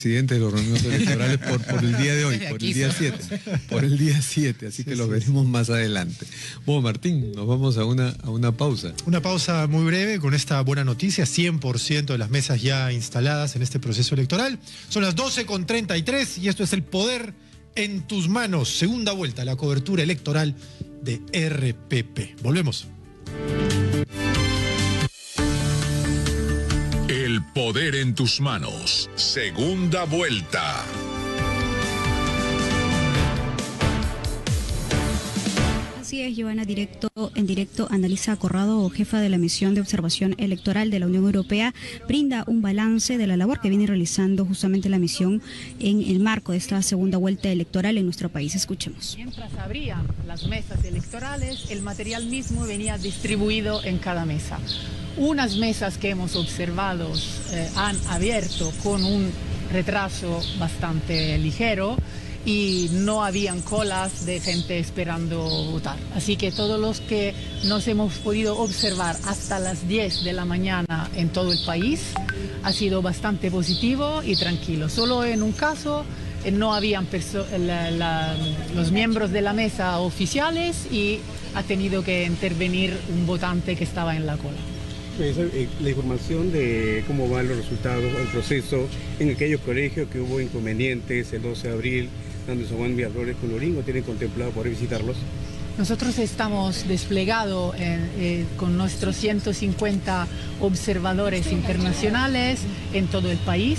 presidente de los organismos electorales por el día de hoy, por el día 7, así que los veremos más adelante. Bueno, Martín, nos vamos a una pausa. Una pausa muy breve con esta buena noticia: 100% de las mesas ya instaladas en este proceso electoral. Son las 12:33 y esto es El Poder en tus manos. Segunda vuelta, la cobertura electoral de RPP. Volvemos. El poder en tus manos. Segunda vuelta. Así es, Giovanna. En directo, Annalisa Corrado, jefa de la misión de observación electoral de la Unión Europea, brinda un balance de la labor que viene realizando justamente la misión en el marco de esta segunda vuelta electoral en nuestro país. Escuchemos. Mientras abrían las mesas electorales, el material mismo venía distribuido en cada mesa. Unas mesas que hemos observado han abierto con un retraso bastante ligero y no habían colas de gente esperando votar. Así que todos los que nos hemos podido observar hasta las 10 de la mañana en todo el país ha sido bastante positivo y tranquilo. Solo en un caso no habían los miembros de la mesa oficiales y ha tenido que intervenir un votante que estaba en la cola. La información de cómo van los resultados, el proceso en aquellos colegios que hubo inconvenientes el 12 de abril, donde San Juan Miraflores con Loringo, ¿tienen contemplado poder visitarlos? Nosotros estamos desplegados con nuestros 150 observadores internacionales en todo el país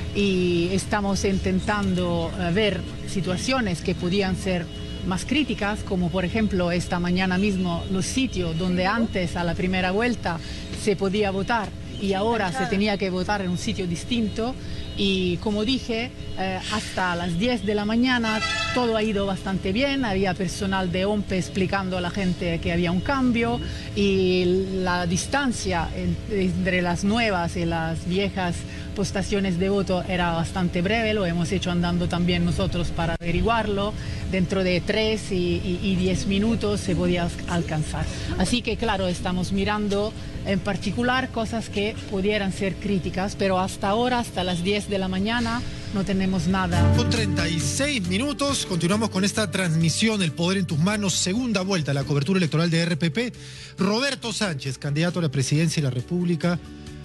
y estamos intentando ver situaciones que podían ser más críticas, como por ejemplo esta mañana mismo los sitios donde antes a la primera vuelta se podía votar y ahora se tenía que votar en un sitio distinto. Y como dije, hasta las 10 de la mañana todo ha ido bastante bien, había personal de OMPE explicando a la gente que había un cambio y la distancia entre las nuevas y las viejas postaciones de voto era bastante breve, lo hemos hecho andando también nosotros para averiguarlo, dentro de 3 y 10 minutos se podía alcanzar. Así que claro, estamos mirando en particular cosas que pudieran ser críticas, pero hasta ahora, hasta las 10 de la mañana, no tenemos nada. Con 36 minutos, continuamos con esta transmisión, El Poder en tus manos, segunda vuelta, la cobertura electoral de RPP. Roberto Sánchez, candidato a la presidencia de la República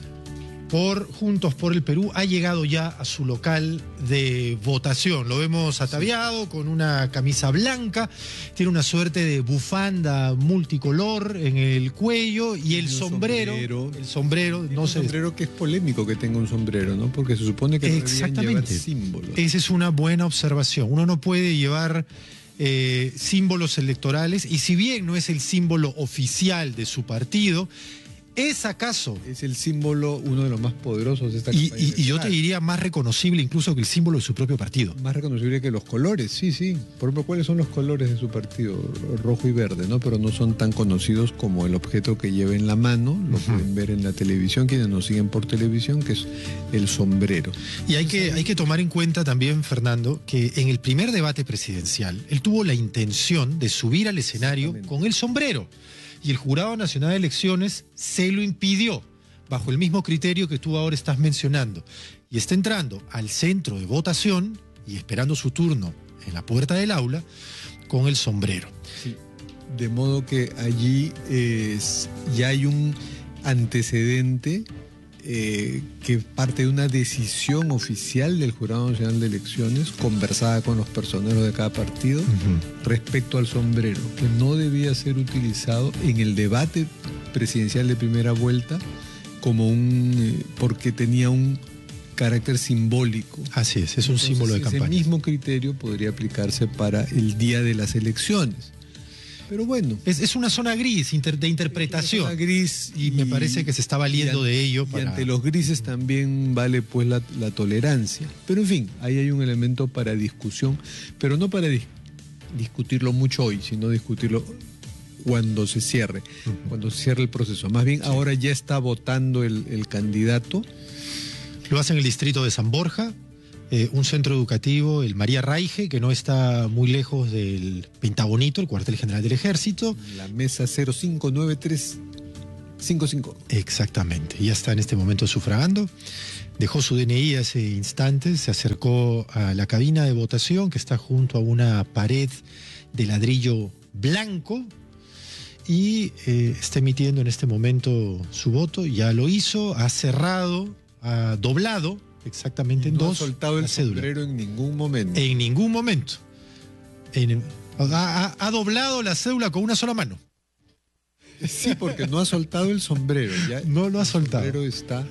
por Juntos por el Perú, ha llegado ya a su local de votación. Lo vemos ataviado con una camisa blanca, tiene una suerte de bufanda multicolor en el cuello y el sombrero. El sombrero que es polémico que tenga un sombrero, ¿no? Porque se supone que no deberían llevar símbolos. Esa es una buena observación. Uno no puede llevar símbolos electorales, y si bien no es el símbolo oficial de su partido, ¿es acaso? Es el símbolo, uno de los más poderosos de esta campaña. Y yo te diría más reconocible incluso que el símbolo de su propio partido. Más reconocible que los colores, sí. Por ejemplo, ¿cuáles son los colores de su partido? Rojo y verde, ¿no? Pero no son tan conocidos como el objeto que lleva en la mano. Lo pueden ver en la televisión, quienes nos siguen por televisión, que es el sombrero. Y hay que tomar en cuenta también, Fernando, que en el primer debate presidencial, él tuvo la intención de subir al escenario con el sombrero. Y el Jurado Nacional de Elecciones se lo impidió, bajo el mismo criterio que tú ahora estás mencionando. Y está entrando al centro de votación y esperando su turno en la puerta del aula con el sombrero. Sí. De modo que allí ya hay un antecedente que parte de una decisión oficial del Jurado Nacional de Elecciones, conversada con los personeros de cada partido, respecto al sombrero, que no debía ser utilizado en el debate presidencial de primera vuelta como porque tenía un carácter simbólico. Así es un símbolo de campaña. Ese mismo criterio podría aplicarse para el día de las elecciones. Pero bueno, es una zona gris de interpretación. Una zona gris y me parece que se está valiendo de ello. Y ante los grises también vale pues la tolerancia. Pero en fin, ahí hay un elemento para discusión, pero no para discutirlo mucho hoy, sino discutirlo cuando se cierre, cuando se cierre el proceso. Más bien, ahora ya está votando el candidato. Lo hace en el distrito de San Borja. Un centro educativo, el María Raige, que no está muy lejos del Pentagonito, el cuartel general del Ejército. La mesa 0593 55. Exactamente, ya está en este momento sufragando. Dejó su DNI hace instantes, se acercó a la cabina de votación que está junto a una pared de ladrillo blanco y está emitiendo en este momento su voto. Ya lo hizo, ha cerrado, ha doblado exactamente en no dos. Ha soltado el sombrero en ningún momento. En ningún momento. Ha doblado la cédula con una sola mano. Sí, porque no ha soltado el sombrero. Ya no lo ha soltado. El sombrero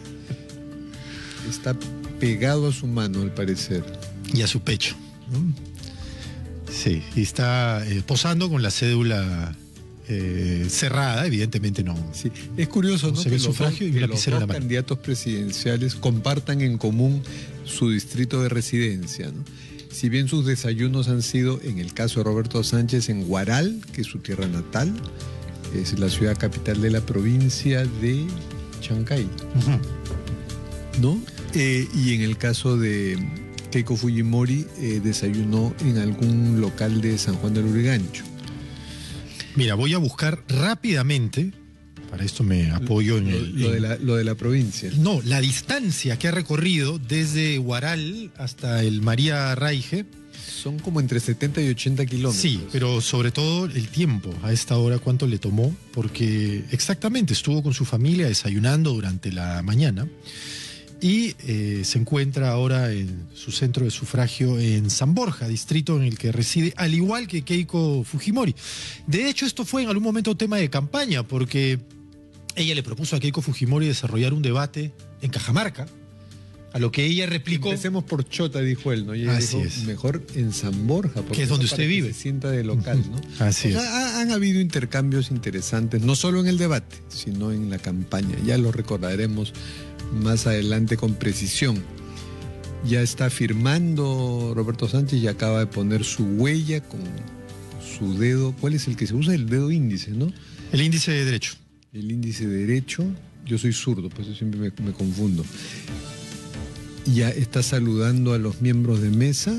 está pegado a su mano, al parecer. Y a su pecho, ¿no? Sí, y está posando con la cédula cerrada, evidentemente no. Sí. Es curioso, ¿no? Se ve el sufragio y la lapicera en la mano. Los candidatos presidenciales compartan en común su distrito de residencia, ¿no? Si bien sus desayunos han sido, en el caso de Roberto Sánchez, en Huaral, que es su tierra natal, es la ciudad capital de la provincia de Chancay, ¿no? Y en el caso de Keiko Fujimori, desayunó en algún local de San Juan del Lurigancho. Mira, voy a buscar rápidamente, para esto me apoyo en lo de la provincia. No, la distancia que ha recorrido desde Huaral hasta el María Raige. Son como entre 70 y 80 kilómetros. Sí, pero sobre todo el tiempo, a esta hora, cuánto le tomó, porque exactamente estuvo con su familia desayunando durante la mañana y se encuentra ahora en su centro de sufragio en San Borja, distrito en el que reside, al igual que Keiko Fujimori. De hecho, esto fue en algún momento tema de campaña, porque ella le propuso a Keiko Fujimori desarrollar un debate en Cajamarca, a lo que ella replicó. Empecemos por Chota, dijo él, ¿no? Y ella Así dijo, es. mejor en San Borja, porque que es donde usted vive. Se sienta de local, ¿no? Así es. Han habido intercambios interesantes, no solo en el debate, sino en la campaña. Ya lo recordaremos más adelante con precisión. Ya está firmando Roberto Sánchez y acaba de poner su huella con su dedo. ¿Cuál es el que se usa? El dedo índice, ¿no? El índice de derecho. El índice derecho. Yo soy zurdo, por eso siempre me confundo. Ya está saludando a los miembros de mesa.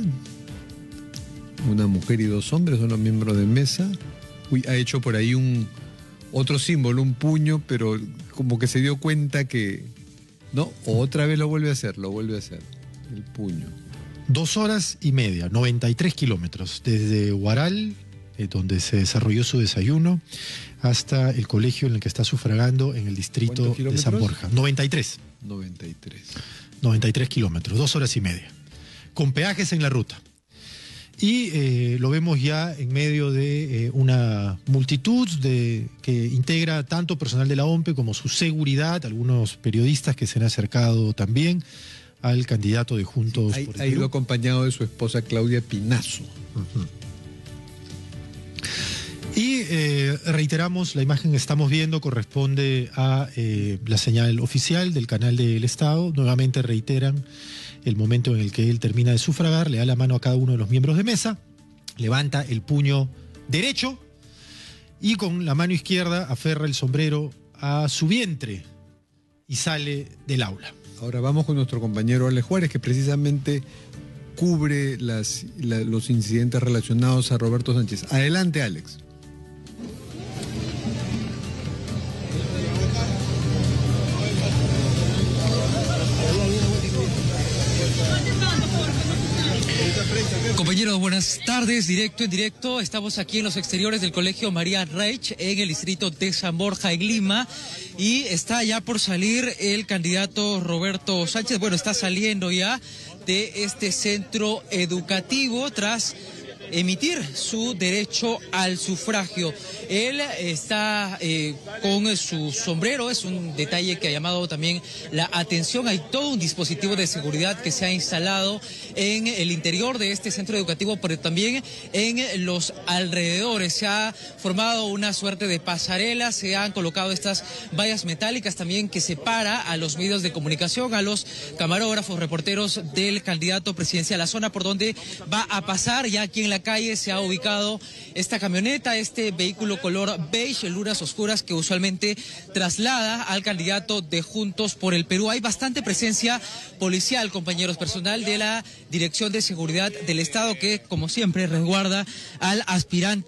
Una mujer y dos hombres son los miembros de mesa. Ha hecho por ahí otro símbolo, un puño, pero como que se dio cuenta que... No, otra vez lo vuelve a hacer, el puño. 2 horas y media, 93 kilómetros, desde Huaral, donde se desarrolló su desayuno, hasta el colegio en el que está sufragando en el distrito de San Borja. 93. 93 kilómetros, 2 horas y media, con peajes en la ruta. Y lo vemos ya en medio de una multitud que integra tanto personal de la OMPE como su seguridad, algunos periodistas que se han acercado también al candidato de Juntos por el Ha ido Perú. acompañado de su esposa Claudia Pinazo. Y reiteramos, la imagen que estamos viendo corresponde a la señal oficial del canal del Estado. Nuevamente reiteran el momento en el que él termina de sufragar, le da la mano a cada uno de los miembros de mesa, levanta el puño derecho y con la mano izquierda aferra el sombrero a su vientre y sale del aula. Ahora vamos con nuestro compañero Alex Juárez, que precisamente cubre los incidentes relacionados a Roberto Sánchez. Adelante, Alex. Compañeros, buenas tardes, en directo. Estamos aquí en los exteriores del Colegio María Raich, en el distrito de San Borja, en Lima, y está ya por salir el candidato Roberto Sánchez. Bueno, está saliendo ya de este centro educativo tras emitir su derecho al sufragio. Él está con su sombrero, es un detalle que ha llamado también la atención. Hay todo un dispositivo de seguridad que se ha instalado en el interior de este centro educativo, pero también en los alrededores. Se ha formado una suerte de pasarela, se han colocado estas vallas metálicas también que separa a los medios de comunicación, a los camarógrafos, reporteros del candidato presidencial. La zona por donde va a pasar, ya aquí en la calle se ha ubicado esta camioneta, este vehículo color beige, lunas oscuras, que usualmente traslada al candidato de Juntos por el Perú. Hay bastante presencia policial, compañeros, personal de la Dirección de Seguridad del Estado que, como siempre, resguarda al aspirante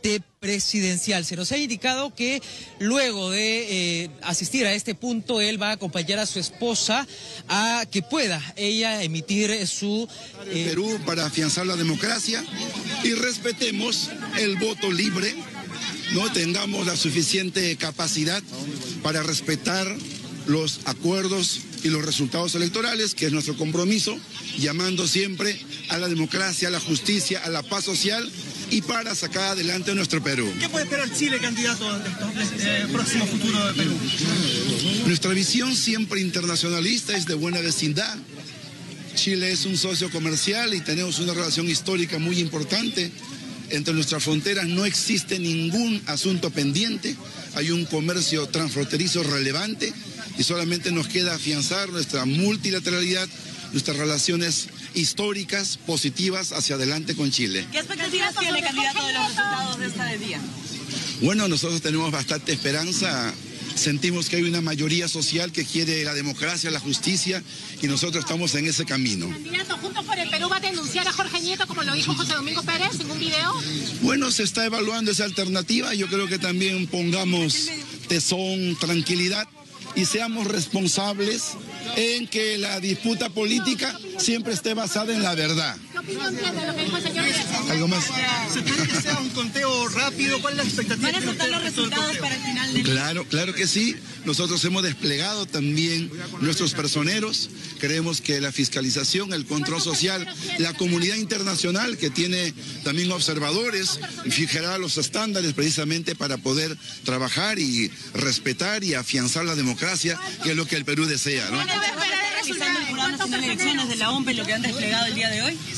presidencial. Se nos ha indicado que luego de asistir a este punto, él va a acompañar a su esposa a que pueda ella emitir su... Perú para afianzar la democracia y respetemos el voto libre, no tengamos la suficiente capacidad para respetar los acuerdos y los resultados electorales, que es nuestro compromiso, llamando siempre a la democracia, a la justicia, a la paz social y para sacar adelante nuestro Perú. ¿Qué puede esperar Chile, candidato, al próximo futuro de Perú? Nuestra visión siempre internacionalista es de buena vecindad. Chile es un socio comercial y tenemos una relación histórica muy importante. Entre nuestras fronteras no existe ningún asunto pendiente, hay un comercio transfronterizo relevante y solamente nos queda afianzar nuestra multilateralidad, nuestras relaciones históricas, positivas hacia adelante con Chile. ¿Qué expectativas tiene, candidato, de los resultados de esta día? Bueno, nosotros tenemos bastante esperanza. Sentimos que hay una mayoría social que quiere la democracia, la justicia, y nosotros estamos en ese camino. Candidato, Juntos por el Perú va a denunciar a Jorge Nieto, como lo dijo José Domingo Pérez en un video. Bueno, se está evaluando esa alternativa. Yo creo que también pongamos tesón, tranquilidad y seamos responsables en que la disputa política siempre esté basada en la verdad. ¿Qué opinión tiene de lo que dijo el señor? ¿Algo más? ¿Se espera que sea un conteo rápido? ¿Cuál es la expectativa? ¿Van a soltar los resultados para el final del día? Claro que sí. Nosotros hemos desplegado también nuestros personeros. Creemos que la fiscalización, el control social, la comunidad internacional que tiene también observadores, fijará los estándares precisamente para poder trabajar y respetar y afianzar la democracia, que es lo que el Perú desea, ¿no? ¿Realizando el Jurado Nacional de Elecciones de la OMP lo que han desplegado el día de hoy?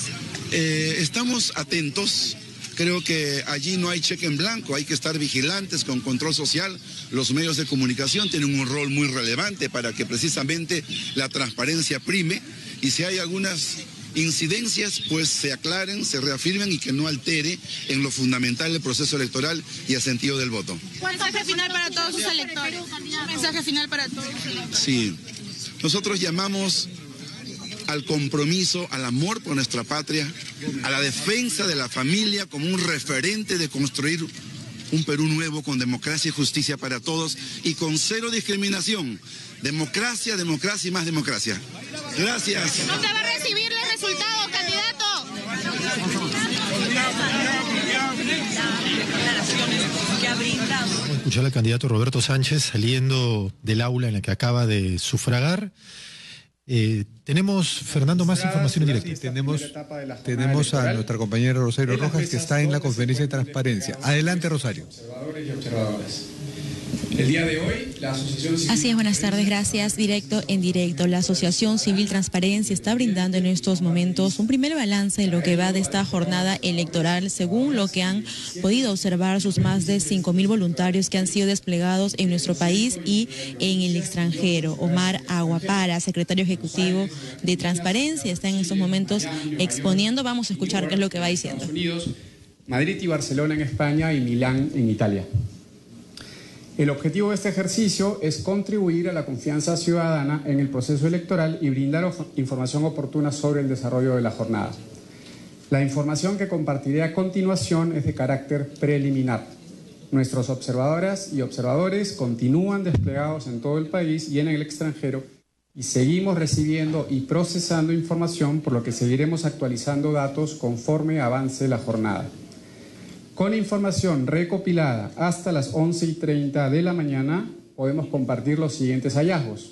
Estamos atentos. Creo que allí no hay cheque en blanco, hay que estar vigilantes con control social. Los medios de comunicación tienen un rol muy relevante para que precisamente la transparencia prime y si hay algunas incidencias, pues se aclaren, se reafirmen y que no altere en lo fundamental el proceso electoral y el sentido del voto. Mensaje final para todos sus electores. Mensaje final para todos. Sí, nosotros llamamos al compromiso, al amor por nuestra patria, a la defensa de la familia como un referente de construir un Perú nuevo con democracia y justicia para todos y con cero discriminación. Democracia, democracia y más democracia. Gracias. ¿Dónde va a recibir los resultados, candidato? Vamos a escuchar al candidato Roberto Sánchez saliendo del aula en la que acaba de sufragar. Tenemos, Fernando, más información en directo. Tenemos a nuestra compañera Rosario Rojas, que está en la conferencia de transparencia. Adelante, Rosario. Observadores y observadoras. El día de hoy, la Asociación Civil... Así es, buenas tardes, gracias. Directo en directo. La Asociación Civil Transparencia está brindando en estos momentos un primer balance de lo que va de esta jornada electoral, según lo que han podido observar sus más de 5.000 voluntarios que han sido desplegados en nuestro país y en el extranjero. Omar Aguapara, secretario ejecutivo de Transparencia, está en estos momentos exponiendo. Vamos a escuchar qué es lo que va diciendo. Estados Unidos, Madrid y Barcelona en España y Milán en Italia. El objetivo de este ejercicio es contribuir a la confianza ciudadana en el proceso electoral y brindar información oportuna sobre el desarrollo de la jornada. La información que compartiré a continuación es de carácter preliminar. Nuestros observadoras y observadores continúan desplegados en todo el país y en el extranjero y seguimos recibiendo y procesando información, por lo que seguiremos actualizando datos conforme avance la jornada. Con información recopilada hasta las 11:30 de la mañana, podemos compartir los siguientes hallazgos.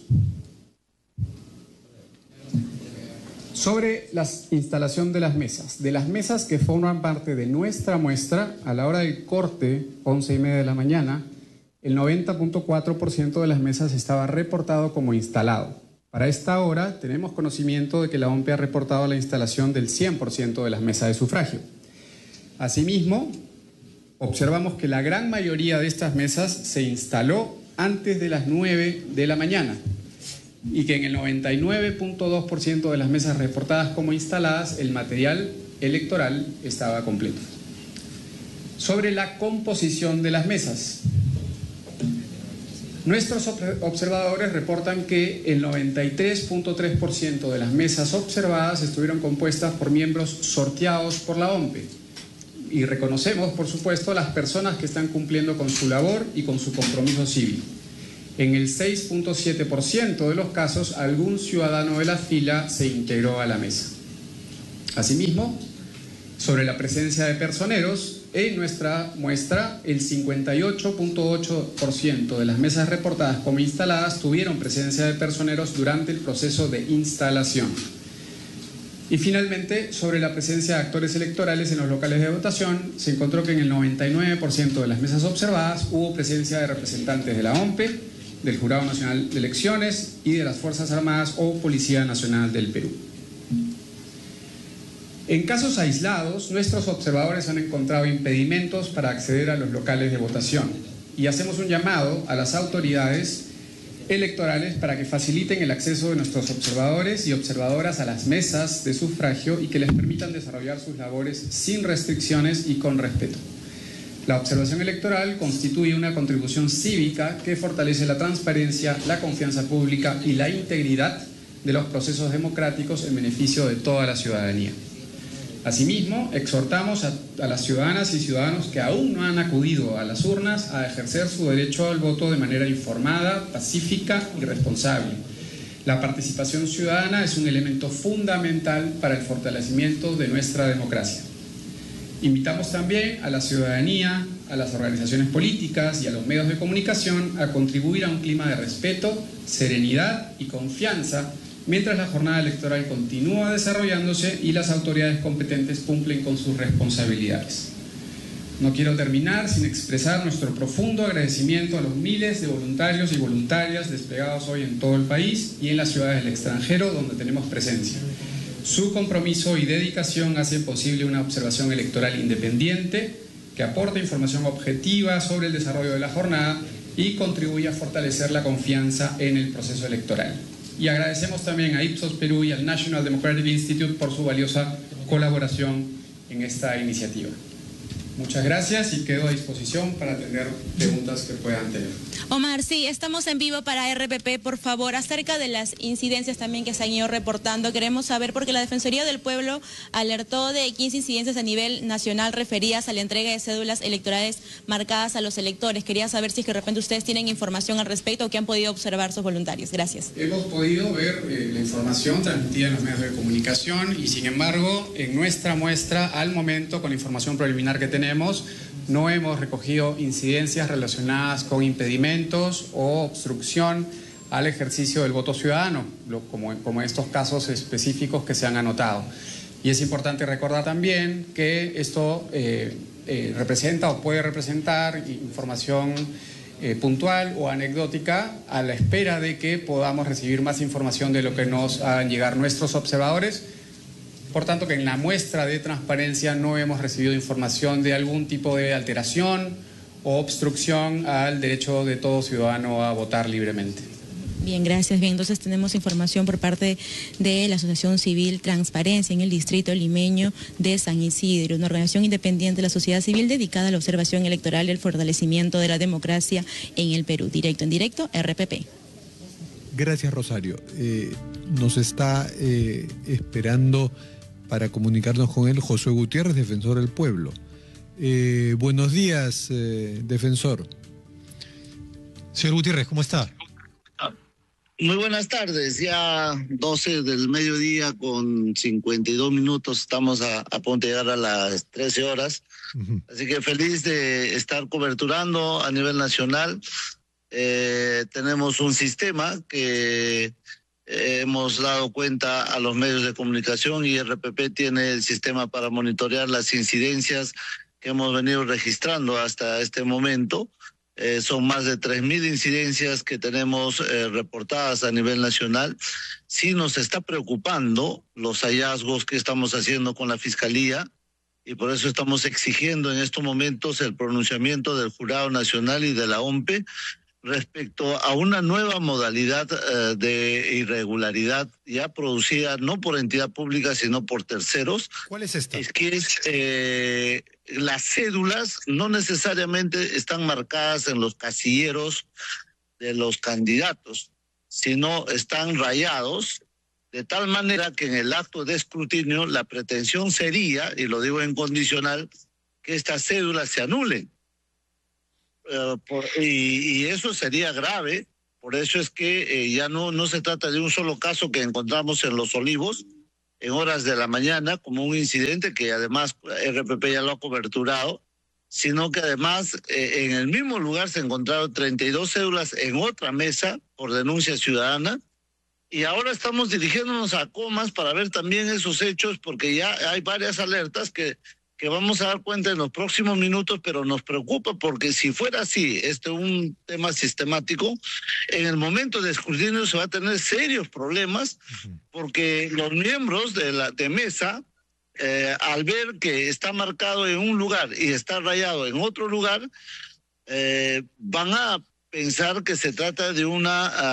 Sobre la instalación de las mesas que forman parte de nuestra muestra, a la hora del corte, 11:30 de la mañana, el 90.4% de las mesas estaba reportado como instalado. Para esta hora, tenemos conocimiento de que la OMP ha reportado la instalación del 100% de las mesas de sufragio. Asimismo, observamos que la gran mayoría de estas mesas se instaló antes de las 9 de la mañana y que en el 99.2% de las mesas reportadas como instaladas el material electoral estaba completo. Sobre la composición de las mesas, nuestros observadores reportan que el 93.3% de las mesas observadas estuvieron compuestas por miembros sorteados por la OMP. y reconocemos, por supuesto, a las personas que están cumpliendo con su labor y con su compromiso cívico. En el 6.7% de los casos, algún ciudadano de la fila se integró a la mesa. Asimismo, sobre la presencia de personeros, en nuestra muestra, el 58.8% de las mesas reportadas como instaladas tuvieron presencia de personeros durante el proceso de instalación. Y finalmente, sobre la presencia de actores electorales en los locales de votación, se encontró que en el 99% de las mesas observadas hubo presencia de representantes de la OMPE, del Jurado Nacional de Elecciones y de las Fuerzas Armadas o Policía Nacional del Perú. En casos aislados, nuestros observadores han encontrado impedimentos para acceder a los locales de votación y hacemos un llamado a las autoridades electorales para que faciliten el acceso de nuestros observadores y observadoras a las mesas de sufragio y que les permitan desarrollar sus labores sin restricciones y con respeto. La observación electoral constituye una contribución cívica que fortalece la transparencia, la confianza pública y la integridad de los procesos democráticos en beneficio de toda la ciudadanía. Asimismo, exhortamos a las ciudadanas y ciudadanos que aún no han acudido a las urnas a ejercer su derecho al voto de manera informada, pacífica y responsable. La participación ciudadana es un elemento fundamental para el fortalecimiento de nuestra democracia. Invitamos también a la ciudadanía, a las organizaciones políticas y a los medios de comunicación a contribuir a un clima de respeto, serenidad y confianza mientras la jornada electoral continúa desarrollándose y las autoridades competentes cumplen con sus responsabilidades. No quiero terminar sin expresar nuestro profundo agradecimiento a los miles de voluntarios y voluntarias desplegados hoy en todo el país y en las ciudades del extranjero donde tenemos presencia. Su compromiso y dedicación hacen posible una observación electoral independiente que aporta información objetiva sobre el desarrollo de la jornada y contribuye a fortalecer la confianza en el proceso electoral. Y agradecemos también a Ipsos Perú y al National Democratic Institute por su valiosa colaboración en esta iniciativa. Muchas gracias y quedo a disposición para atender preguntas que puedan tener. Omar, sí, estamos en vivo para RPP. Por favor, acerca de las incidencias también que se han ido reportando, queremos saber, porque la Defensoría del Pueblo alertó de 15 incidencias a nivel nacional referidas a la entrega de cédulas electorales marcadas a los electores. Quería saber si es que de repente ustedes tienen información al respecto o que han podido observar sus voluntarios. Gracias. Hemos podido ver la información transmitida en los medios de comunicación y, sin embargo, en nuestra muestra, al momento, con la información preliminar que tenemos, no hemos recogido incidencias relacionadas con impedimentos o obstrucción al ejercicio del voto ciudadano, como estos casos específicos que se han anotado. Y es importante recordar también que esto representa o puede representar información puntual o anecdótica a la espera de que podamos recibir más información de lo que nos hagan llegar nuestros observadores. Por tanto, que en la muestra de transparencia no hemos recibido información de algún tipo de alteración o obstrucción al derecho de todo ciudadano a votar libremente. Bien, gracias. Bien, entonces tenemos información por parte de la Asociación Civil Transparencia en el Distrito Limeño de San Isidro, una organización independiente de la sociedad civil dedicada a la observación electoral y el fortalecimiento de la democracia en el Perú. Directo en directo, RPP. Gracias, Rosario. Nos está esperando para comunicarnos con él Josué Gutiérrez, defensor del pueblo. Buenos días, defensor. Señor Gutiérrez, ¿cómo está? Muy buenas tardes, ya 12 del mediodía con 52 minutos, estamos a punto de llegar a las 13 horas, así que feliz de estar coberturando a nivel nacional. Tenemos un sistema que hemos dado cuenta a los medios de comunicación y RPP tiene el sistema para monitorear las incidencias que hemos venido registrando hasta este momento. Son más de 3.000 incidencias que tenemos reportadas a nivel nacional. Sí nos está preocupando los hallazgos que estamos haciendo con la Fiscalía y por eso estamos exigiendo en estos momentos el pronunciamiento del Jurado Nacional y de la OMPE respecto a una nueva modalidad de irregularidad ya producida no por entidad pública sino por terceros. ¿Cuál es esta? Es que las cédulas no necesariamente están marcadas en los casilleros de los candidatos, sino están rayados de tal manera que en el acto de escrutinio la pretensión sería, y lo digo en condicional, que estas cédulas se anulen. Y eso sería grave. Por eso es que ya no se trata de un solo caso que encontramos en Los Olivos en horas de la mañana como un incidente que además RPP ya lo ha coberturado, sino que además en el mismo lugar se encontraron 32 cédulas en otra mesa por denuncia ciudadana, y ahora estamos dirigiéndonos a Comas para ver también esos hechos, porque ya hay varias alertas que vamos a dar cuenta en los próximos minutos, pero nos preocupa porque si fuera así, un tema sistemático, en el momento de escrutinio se va a tener serios problemas, porque los miembros de mesa, al ver que está marcado en un lugar y está rayado en otro lugar, van a pensar que se trata de un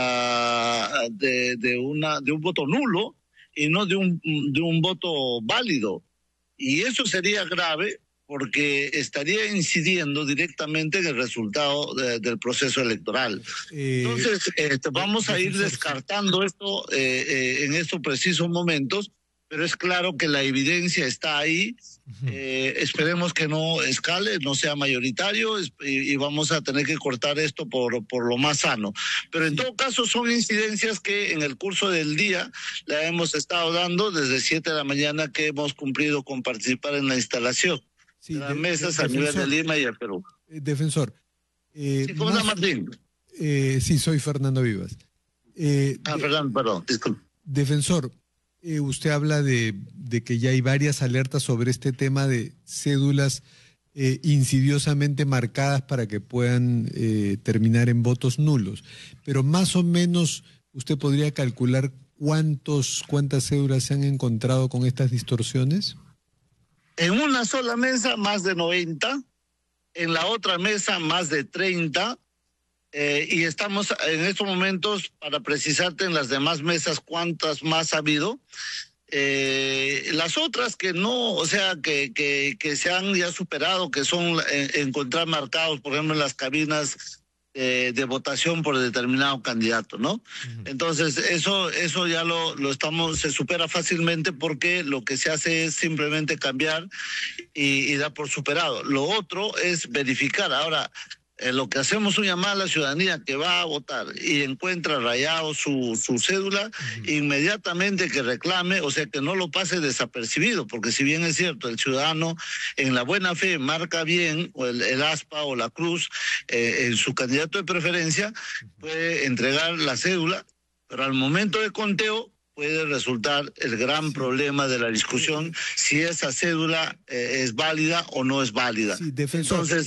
voto nulo y no de un voto válido. Y eso sería grave porque estaría incidiendo directamente en el resultado del proceso electoral. Entonces, vamos a ir descartando esto en estos precisos momentos, pero es claro que la evidencia está ahí. Esperemos que no escale, no sea mayoritario, y vamos a tener que cortar esto por lo más sano. Pero en todo caso son incidencias que en el curso del día la hemos estado dando desde 7 de la mañana, que hemos cumplido con participar en la instalación de las mesas a nivel de Lima y el Perú. Defensor. ¿Cómo está Martín? Sí, soy Fernando Vivas. Perdón, disculpe. Defensor, usted habla de que ya hay varias alertas sobre este tema de cédulas insidiosamente marcadas para que puedan terminar en votos nulos. Pero más o menos usted podría calcular cuántas cédulas se han encontrado con estas distorsiones. En una sola mesa más de 90, en la otra mesa más de 30, y estamos en estos momentos, para precisarte en las demás mesas cuántas más ha habido. Las otras que no, o sea, que se han ya superado, que son encontrar marcados, por ejemplo, en las cabinas de votación por determinado candidato, ¿no? Entonces, eso ya se supera fácilmente, porque lo que se hace es simplemente cambiar y dar por superado. Lo otro es verificar. Ahora, lo que hacemos un llamado a la ciudadanía que va a votar y encuentra rayado su cédula, inmediatamente que reclame, o sea, que no lo pase desapercibido, porque si bien es cierto, el ciudadano en la buena fe marca bien o el aspa o la cruz en su candidato de preferencia, puede entregar la cédula, pero al momento de conteo puede resultar el gran problema de la discusión si esa cédula es válida o no es válida. Sí, defensor, entonces,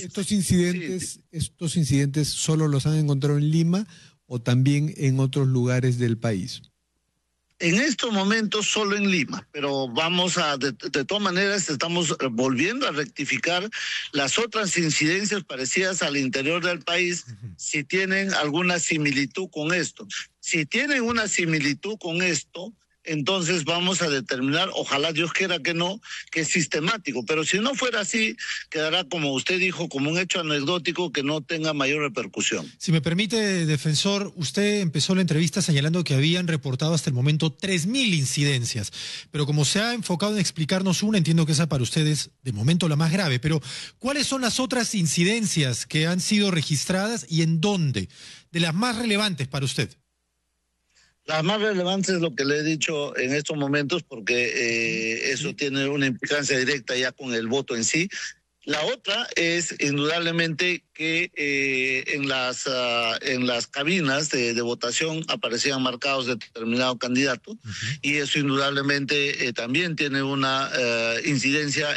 ¿estos incidentes solo los han encontrado en Lima o también en otros lugares del país? En estos momentos solo en Lima, pero de todas maneras estamos volviendo a rectificar las otras incidencias parecidas al interior del país, si tienen alguna similitud con esto. Si tienen una similitud con esto, entonces vamos a determinar, ojalá Dios quiera que no, que es sistemático. Pero si no fuera así, quedará, como usted dijo, como un hecho anecdótico que no tenga mayor repercusión. Si me permite, defensor, usted empezó la entrevista señalando que habían reportado hasta el momento 3.000 incidencias. Pero como se ha enfocado en explicarnos una, entiendo que esa para ustedes de momento la más grave. Pero, ¿cuáles son las otras incidencias que han sido registradas y en dónde? De las más relevantes para usted. Las más relevantes es lo que le he dicho en estos momentos, porque eso tiene una implicancia directa ya con el voto en sí. La otra es indudablemente que en las cabinas de votación aparecían marcados de determinado candidato, y eso indudablemente también tiene una incidencia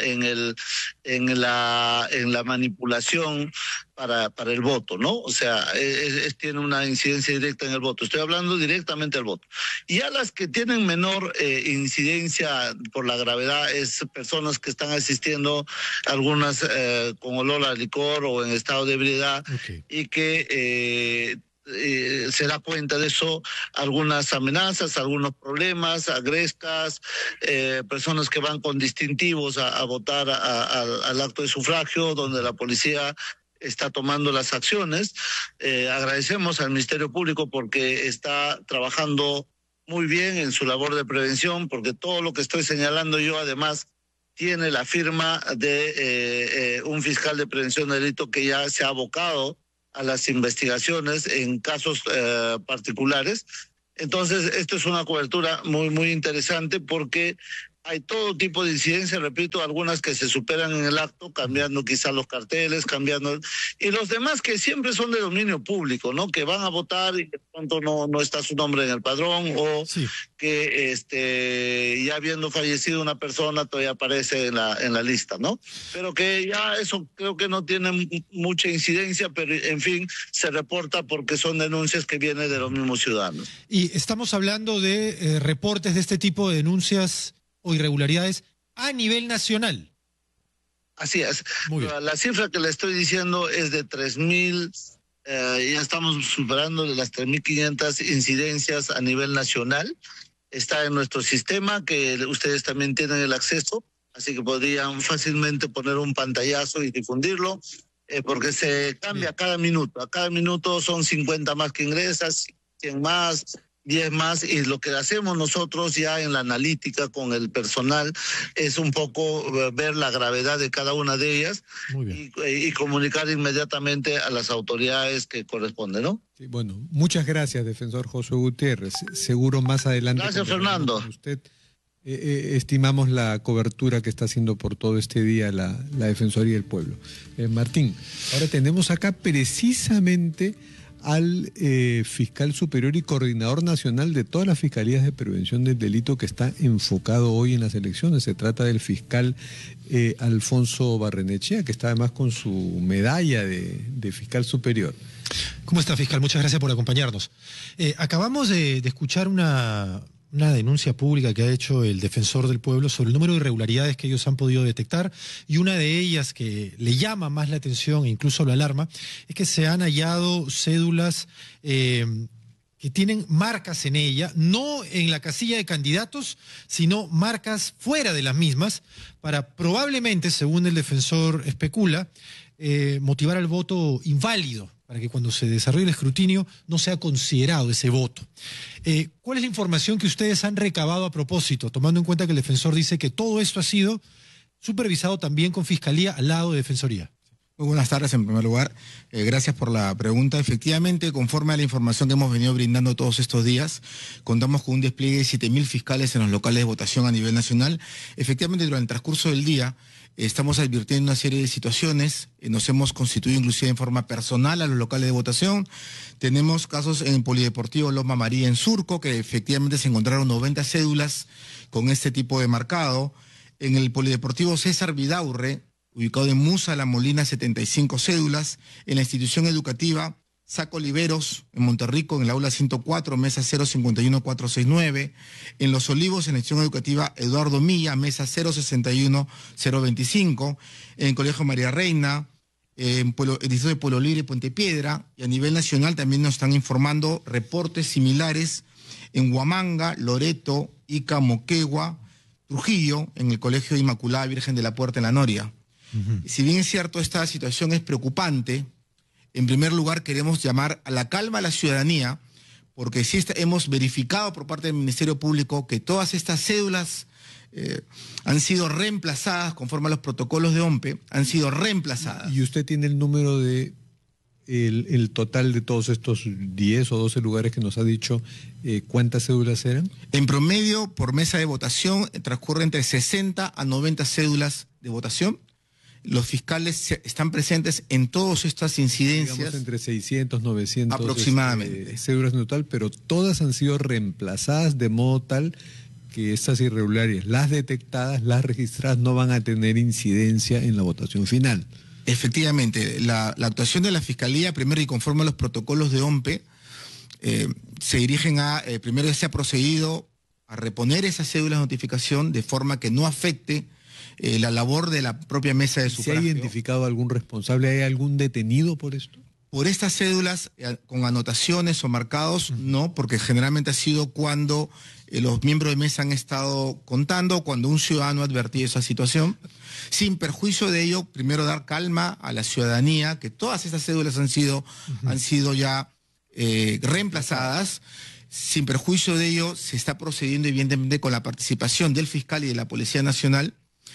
en la manipulación para el voto, ¿no? O sea, tiene una incidencia directa en el voto. Estoy hablando directamente del voto. Y a las que tienen menor incidencia por la gravedad es personas que están asistiendo, algunas con olor a licor o en estado de ebriedad, y que se da cuenta de eso, algunas amenazas, algunos problemas, agrescas, personas que van con distintivos a votar al acto de sufragio, donde la policía está tomando las acciones. Agradecemos al Ministerio Público porque está trabajando muy bien en su labor de prevención, porque todo lo que estoy señalando yo además tiene la firma de un fiscal de prevención de delito que ya se ha abocado a las investigaciones en casos particulares. Entonces, esto es una cobertura muy, muy interesante porque hay todo tipo de incidencias, repito, algunas que se superan en el acto, cambiando quizás los carteles, y los demás que siempre son de dominio público, ¿no? Que van a votar y de pronto no está su nombre en el padrón, o que ya habiendo fallecido una persona todavía aparece en la lista, ¿no? Pero que ya eso creo que no tiene mucha incidencia, pero en fin, se reporta porque son denuncias que vienen de los mismos ciudadanos. Y estamos hablando de reportes de este tipo de denuncias o irregularidades a nivel nacional. Así es. La cifra que le estoy diciendo es de 3.000, ya estamos superando las 3.500 incidencias a nivel nacional. Está en nuestro sistema, que ustedes también tienen el acceso, así que podrían fácilmente poner un pantallazo y difundirlo, porque se cambia cada minuto. A cada minuto son 50 más que ingresas, 100 más, 10 más, y lo que hacemos nosotros ya en la analítica con el personal es un poco ver la gravedad de cada una de ellas y comunicar inmediatamente a las autoridades que corresponden, ¿no? Sí, bueno, muchas gracias, defensor Josué Gutiérrez. Seguro más adelante. Gracias, Fernando. Usted estimamos la cobertura que está haciendo por todo este día la Defensoría del Pueblo. Martín, ahora tenemos acá precisamente al fiscal superior y coordinador nacional de todas las fiscalías de prevención del delito que está enfocado hoy en las elecciones. Se trata del fiscal Alfonso Barrenechea, que está además con su medalla de fiscal superior. ¿Cómo está, fiscal? Muchas gracias por acompañarnos. Acabamos de escuchar una denuncia pública que ha hecho el defensor del pueblo sobre el número de irregularidades que ellos han podido detectar, y una de ellas que le llama más la atención e incluso lo alarma es que se han hallado cédulas que tienen marcas en ella, no en la casilla de candidatos, sino marcas fuera de las mismas, para probablemente, según el defensor especula, motivar al voto inválido, para que cuando se desarrolle el escrutinio no sea considerado ese voto. ¿Cuál es la información que ustedes han recabado a propósito, tomando en cuenta que el defensor dice que todo esto ha sido supervisado también con Fiscalía al lado de Defensoría? Muy buenas tardes, en primer lugar. Gracias por la pregunta. Efectivamente, conforme a la información que hemos venido brindando todos estos días, contamos con un despliegue de 7.000 fiscales en los locales de votación a nivel nacional. Efectivamente, durante el transcurso del día, estamos advirtiendo una serie de situaciones, nos hemos constituido inclusive en forma personal a los locales de votación. Tenemos casos en el Polideportivo Loma María en Surco, que efectivamente se encontraron 90 cédulas con este tipo de marcado. En el Polideportivo César Vidaurre, ubicado en Musa, La Molina, 75 cédulas. En la institución educativa Saco Oliveros, en Monterrico, en el aula 104, mesa 051469. En Los Olivos, en la institución educativa Eduardo Milla, mesa 061025. En el Colegio María Reina, en el distrito de Pueblo Libre, Puente Piedra. Y a nivel nacional también nos están informando reportes similares en Huamanga, Loreto, Ica, Moquegua, Trujillo, en el Colegio Inmaculada Virgen de la Puerta en La Noria. Si bien es cierto, esta situación es preocupante, en primer lugar queremos llamar a la calma a la ciudadanía, porque sí hemos verificado por parte del Ministerio Público que todas estas cédulas han sido reemplazadas conforme a los protocolos de OMPE, han sido reemplazadas. ¿Y usted tiene el número de el total de todos estos 10 o 12 lugares que nos ha dicho cuántas cédulas eran? En promedio, por mesa de votación, transcurre entre 60 a 90 cédulas de votación. Los fiscales están presentes en todas estas incidencias. Digamos entre 600, 900 aproximadamente cédulas en total, pero todas han sido reemplazadas de modo tal que estas irregularidades, las detectadas, las registradas, no van a tener incidencia en la votación final. Efectivamente, la actuación de la Fiscalía, primero y conforme a los protocolos de OMPE, se dirigen a, primero ya se ha procedido a reponer esas cédulas de notificación de forma que no afecte la labor de la propia mesa de sufragio. ¿Se ha identificado algún responsable? ¿Hay algún detenido por esto? Por estas cédulas con anotaciones o marcados, no, porque generalmente ha sido cuando los miembros de mesa han estado contando, cuando un ciudadano ha advertido esa situación. Sin perjuicio de ello, primero dar calma a la ciudadanía, que todas estas cédulas han sido ya reemplazadas. Sin perjuicio de ello, se está procediendo evidentemente con la participación del fiscal y de la Policía Nacional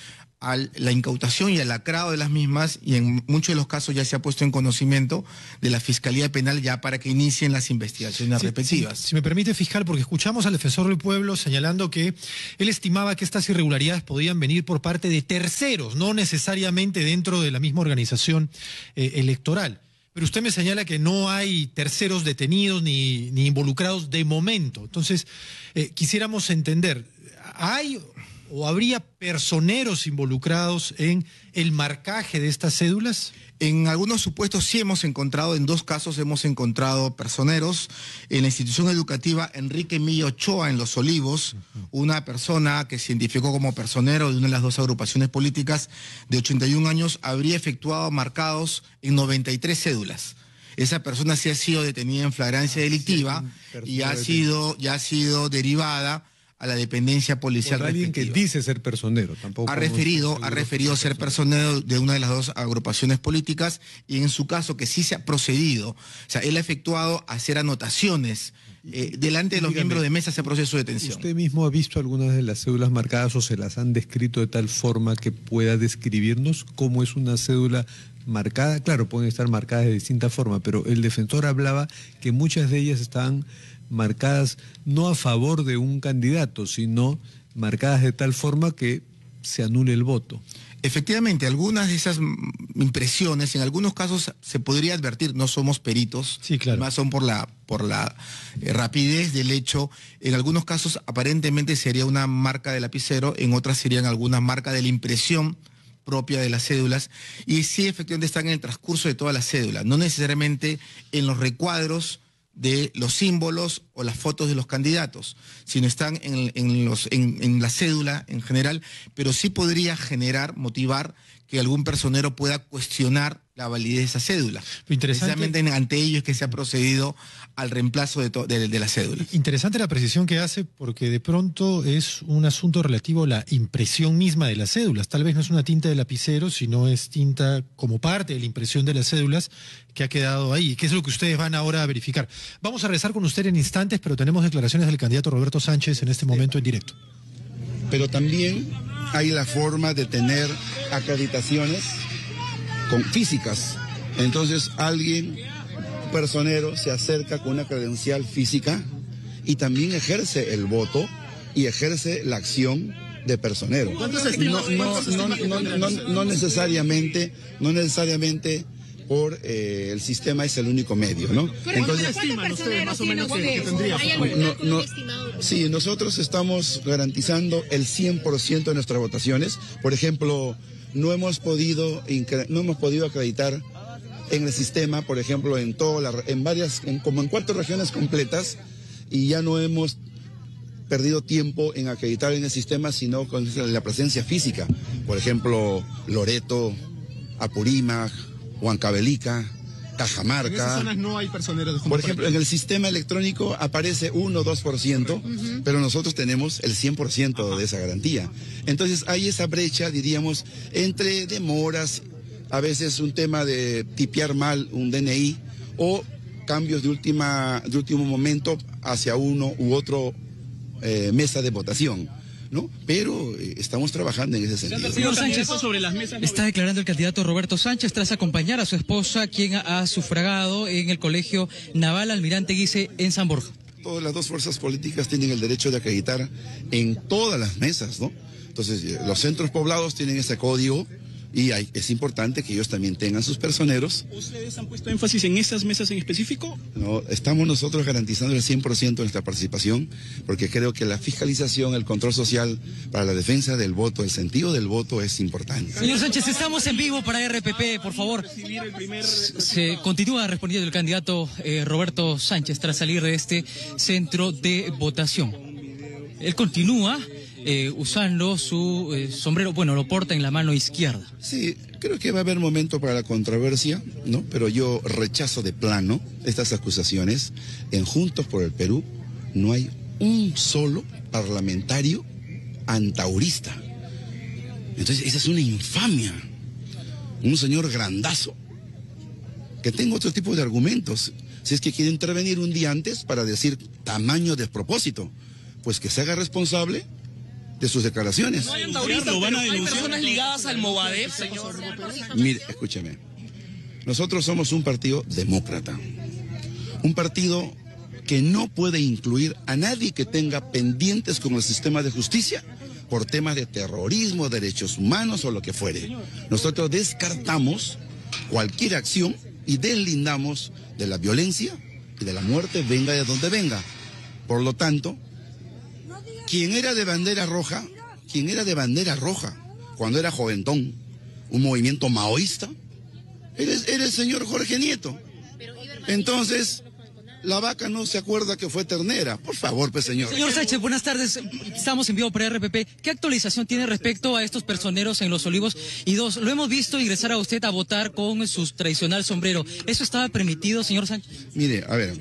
a la incautación y al lacrado de las mismas, y en muchos de los casos ya se ha puesto en conocimiento de la Fiscalía Penal ya para que inicien las investigaciones respectivas. Si me permite, fiscal, porque escuchamos al defensor del pueblo señalando que él estimaba que estas irregularidades podían venir por parte de terceros, no necesariamente dentro de la misma organización electoral. Pero usted me señala que no hay terceros detenidos ni involucrados de momento. Entonces, quisiéramos entender, ¿hay o habría personeros involucrados en el marcaje de estas cédulas? En algunos supuestos sí hemos encontrado, en 2 casos hemos encontrado personeros. En la institución educativa Enrique Milla Ochoa en Los Olivos, una persona que se identificó como personero de una de las 2 agrupaciones políticas de 81 años, habría efectuado marcados en 93 cédulas. Esa persona sí ha sido detenida en flagrancia delictiva y ya ha sido derivada a la dependencia policial por alguien respectiva. Que dice ser personero, tampoco ha referido ser personero de una de las 2 agrupaciones políticas, y en su caso que sí se ha procedido, o sea, él ha efectuado hacer anotaciones delante de los miembros de mesa ese proceso de detención. ¿Usted mismo ha visto algunas de las cédulas marcadas o se las han descrito de tal forma que pueda describirnos cómo es una cédula marcada? Claro, pueden estar marcadas de distinta forma, pero el defensor hablaba que muchas de ellas estaban marcadas no a favor de un candidato, sino marcadas de tal forma que se anule el voto. Efectivamente, algunas de esas impresiones, en algunos casos se podría advertir, no somos peritos, sí, claro, más son por la rapidez del hecho. En algunos casos aparentemente sería una marca de lapicero, en otras serían algunas marcas de la impresión propia de las cédulas, y sí, efectivamente están en el transcurso de toda la cédula, no necesariamente en los recuadros de los símbolos o las fotos de los candidatos, sino están en la cédula en general, pero sí podría motivar que algún personero pueda cuestionar la validez de esa cédula. Precisamente ante ello es que se ha procedido al reemplazo de la cédula. Interesante la precisión que hace, porque de pronto es un asunto relativo a la impresión misma de las cédulas. Tal vez no es una tinta de lapicero, sino es tinta como parte de la impresión de las cédulas que ha quedado ahí, que es lo que ustedes van ahora a verificar. Vamos a regresar con usted en instantes, pero tenemos declaraciones del candidato Roberto Sánchez en este momento en directo. Pero también hay la forma de tener acreditaciones físicas. Entonces un personero se acerca con una credencial física y también ejerce el voto y ejerce la acción de personero. No necesariamente por el sistema es el único medio, ¿no? Entonces, sí, nosotros estamos garantizando el 100% de nuestras votaciones. Por ejemplo, no hemos podido acreditar en el sistema, por ejemplo, como en 4 regiones completas, y ya no hemos perdido tiempo en acreditar en el sistema, sino con la presencia física. Por ejemplo, Loreto, Apurímac, Huancavelica, Cajamarca. En esas zonas no hay personeros de Por ejemplo, en el sistema electrónico aparece 1 o 2%, pero nosotros tenemos el 100% de esa garantía. Entonces hay esa brecha, diríamos, entre demoras, a veces un tema de tipear mal un DNI o cambios de último momento hacia uno u otro mesa de votación, ¿no? Pero estamos trabajando en ese sentido. Señor Sánchez, está declarando el candidato Roberto Sánchez tras acompañar a su esposa, quien ha sufragado en el Colegio Naval Almirante Guise en San Borja. Todas las 2 fuerzas políticas tienen el derecho de acreditar en todas las mesas, ¿no? Entonces, los centros poblados tienen ese código y es importante que ellos también tengan sus personeros. ¿Ustedes han puesto énfasis en esas mesas en específico? No, estamos nosotros garantizando el 100% de nuestra participación, porque creo que la fiscalización, el control social para la defensa del voto, el sentido del voto es importante. Señor Sánchez, estamos en vivo para RPP, por favor. Se continúa respondiendo el candidato Roberto Sánchez tras salir de este centro de votación. Él continúa usando su sombrero, bueno, lo porta en la mano izquierda. Sí, creo que va a haber momento para la controversia, ¿no? Pero yo rechazo de plano estas acusaciones. En Juntos por el Perú no hay un solo parlamentario antaurista. Entonces, esa es una infamia. Un señor grandazo que tenga otro tipo de argumentos. Si es que quiere intervenir un día antes para decir tamaño despropósito, pues que se haga responsable de sus declaraciones. No hay antagonistas, pero hay personas ligadas al Movadef, señor. Mire, escúcheme. Nosotros somos un partido demócrata. Un partido que no puede incluir a nadie que tenga pendientes con el sistema de justicia por temas de terrorismo, derechos humanos o lo que fuere. Nosotros descartamos cualquier acción y deslindamos de la violencia y de la muerte, venga de donde venga. Por lo tanto, quien era de bandera roja cuando era joventón, un movimiento maoísta, era el señor Jorge Nieto. Entonces, la vaca no se acuerda que fue ternera. Por favor, pues, señor. Señor Sánchez, buenas tardes. Estamos en vivo por RPP. ¿Qué actualización tiene respecto a estos personeros en Los Olivos? Y dos, lo hemos visto ingresar a usted a votar con su tradicional sombrero. ¿Eso estaba permitido, señor Sánchez? Mire, a ver,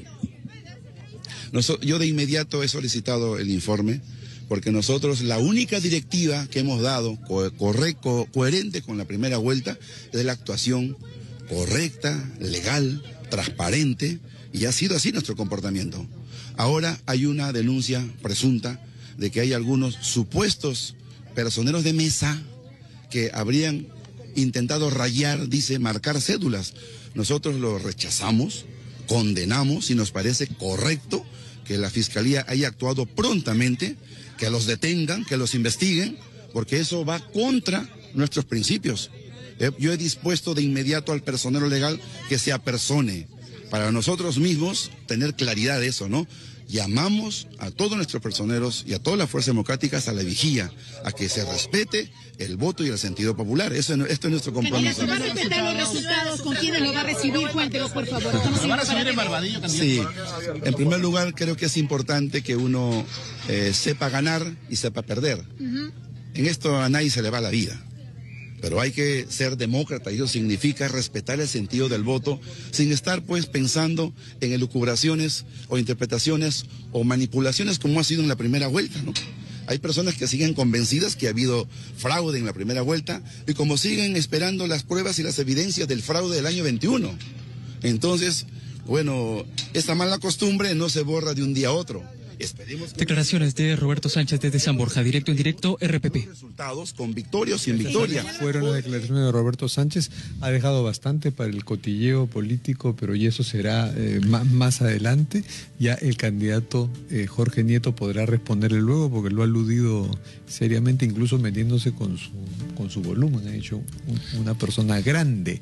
yo de inmediato he solicitado el informe, porque nosotros la única directiva que hemos dado, coherente con la primera vuelta, es de la actuación correcta, legal, transparente, y ha sido así nuestro comportamiento. Ahora hay una denuncia presunta de que hay algunos supuestos personeros de mesa que habrían intentado rayar, marcar cédulas. Nosotros lo rechazamos, condenamos y nos parece correcto que la Fiscalía haya actuado prontamente, que los detengan, que los investiguen, porque eso va contra nuestros principios. Yo he dispuesto de inmediato al personero legal que se apersone, para nosotros mismos tener claridad de eso, ¿no? Llamamos a todos nuestros personeros y a todas las fuerzas democráticas a la vigía, a que se respete el voto y el sentido popular. Esto es nuestro compromiso. ¿Se va a respetar los resultados? ¿Con quiénes lo va a recibir? Cuéntenos, por favor. ¿Se va a recibir en Barbadillo, candidato? Sí, en primer lugar creo que es importante que uno sepa ganar y sepa perder. En esto a nadie se le va la vida. Pero hay que ser demócrata, y eso significa respetar el sentido del voto sin estar pues pensando en elucubraciones o interpretaciones o manipulaciones como ha sido en la primera vuelta, ¿no? Hay personas que siguen convencidas que ha habido fraude en la primera vuelta y como siguen esperando las pruebas y las evidencias del fraude del año 21. Entonces, bueno, esta mala costumbre no se borra de un día a otro. Declaraciones de Roberto Sánchez desde San Borja, directo en directo, RPP. Resultados con victoria o sin victoria. Fueron las declaraciones de Roberto Sánchez. Ha dejado bastante para el cotilleo político, pero y eso será más adelante. Ya el candidato Jorge Nieto podrá responderle luego, porque lo ha aludido seriamente, incluso metiéndose con su volumen. Ha dicho una persona grande.